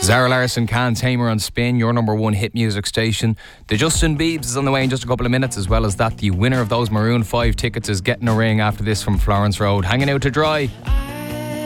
Zara Larsson, Can't Tame Her on Spin, your number one hit music station. The Justin Biebs is on the way in just a couple of minutes. As well as that, the winner of those Maroon 5 tickets is getting a ring after this from Florence Road. Hanging out to dry.